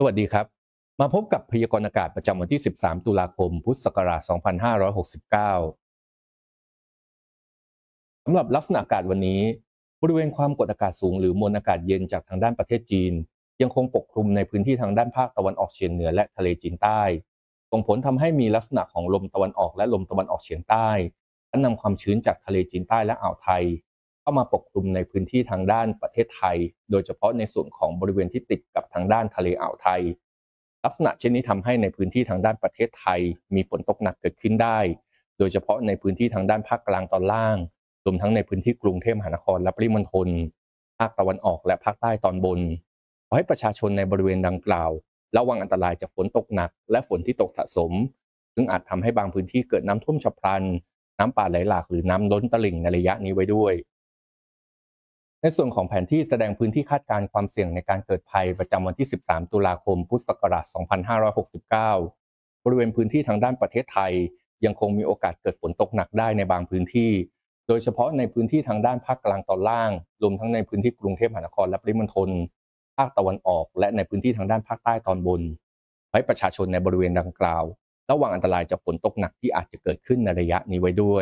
สวัสดีครับมาพบกับพยากรณ์อากาศประจำวันที่ 13 ตุลาคม พุทธศักราช 2569 สำหรับลักษณะอากาศวันนี้บริเวณความกดอากาศสูงหรือมวลอากาศเย็นจากทางด้านประเทศจีนยังคงปกคลุมในพื้นที่ทางด้านภาคตะวันออกเฉียงเหนือและทะเลจีนใต้ส่งผลทำให้มีลักษณะของลมตะวันออกและลมตะวันออกเฉียงใต้และนำความชื้นจากทะเลจีนใต้และอ่าวไทยเข้ามาปกคลุมในพื้นที่ทางด้านประเทศไทยโดยเฉพาะในส่วนของบริเวณที่ติดกับทางด้านทะเลอ่าวไทย ลักษณะเช่นนี้ทำให้ในพื้นที่ทางด้านประเทศไทยมีฝนตกหนักเกิดขึ้นได้ โดยเฉพาะในพื้นที่ทางด้านภาคกลางตอนล่างรวมทั้งในพื้นที่กรุงเทพมหานครและปริมณฑลภาคตะวันออกและภาคใต้ตอนบนขอให้ประชาชนในบริเวณดังกล่าวระวังอันตรายจากฝนตกหนักและฝนที่ตกสะสมซึ่งอาจทำให้บางพื้นที่เกิดน้ำท่วมฉับพลันน้ำป่าไหลหลากหรือน้ำล้นตลิ่งในระยะนี้ไว้ด้วย ในส่วนของแผนที่แสดงพื้นที่คาดการณ์ความเสี่ยงในการเกิดภัยประจำวันที่ 13 ตุลาคม พุทธศักราช 2569 บริเวณพื้นที่ทางด้านประเทศไทยยังคงมีโอกาสเกิดฝนตกหนักได้ในบางพื้นที่ โดยเฉพาะในพื้นที่ทางด้านภาคกลางตอนล่าง รวมทั้งในพื้นที่กรุงเทพมหานครและปริมณฑลภาคตะวันออกและในพื้นที่ทางด้านภาคใต้ตอนบนให้ประชาชนในบริเวณดังกล่าวระวังอันตรายจากฝนตกหนักที่อาจจะเกิดขึ้นในระยะนี้ไว้ด้วย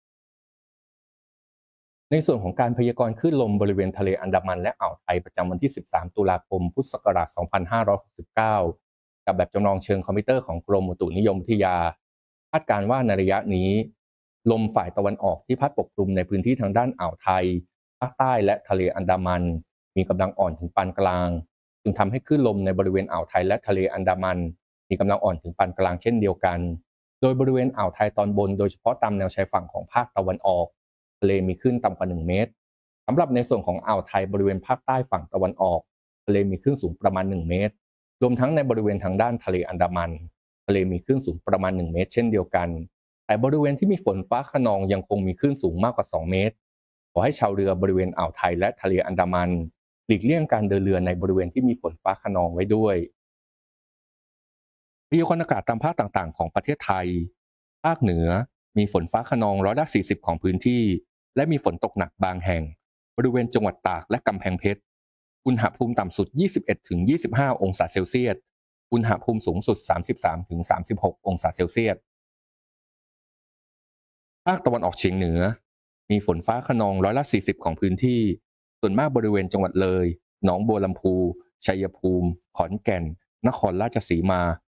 ในส่วนของการพยากรณ์คลื่นลมบริเวณทะเลอันดามันและอ่าวไทยประจำวันที่ 13 ตุลาคม พุทธศักราช 2569 กับแบบจำลองเชิงคอมพิวเตอร์ของกรมอุตุนิยมวิทยาคาดการณ์ว่าในระยะนี้ลมฝ่ายตะวันออกที่พัดปกคลุมในพื้นที่ทางด้านอ่าวไทยภาคใต้และทะเลอันดามันมีกำลังอ่อนถึงปานกลางจึงทำให้คลื่นลมในบริเวณอ่าวไทยและทะเลอันดามันมีกำลังอ่อนถึงปานกลางเช่นเดียวกันโดยบริเวณอ่าวไทยตอนบนโดยเฉพาะตามแนวชายฝั่งของภาคตะวันออกทะเลมีคลื่นต่ำกว่า1 เมตรสำหรับในส่วนของอ่าวไทยบริเวณภาคใต้ฝั่งตะวันออกทะเลมีคลื่นสูงประมาณ1 เมตรรวมทั้งในบริเวณทางด้านทะเลอันดามันทะเลมีคลื่นสูงประมาณ1 เมตรเช่นเดียวกันแต่บริเวณที่มีฝนฟ้าคะนองยังคงมีคลื่นสูงมากกว่า2 เมตรขอให้ชาวเรือบริเวณอ่าวไทยและทะเลอันดามันหลีกเลี่ยงการเดินเรือในบริเวณที่มีฝนฟ้าคะนองไว้ด้วยพยากรณ์อากาศตามภาคต่างๆของประเทศไทยภาคเหนือมีฝนฟ้าคะนอง40%ของพื้นที่และมีฝนตกหนักบางแห่งบริเวณจังหวัดตากและกำแพงเพชรอุณหภูมิต่ำสุด 21-25 องศาเซลเซียสอุณหภูมิสูงสุด 33-36 องศาเซลเซียสภาคตะวันออกเฉียงเหนือมีฝนฟ้าคะนอง40%ของพื้นที่ส่วนมากบริเวณจังหวัดเลยหนองบัวลำพูชัยภูมิขอนแก่นนครราชสีมา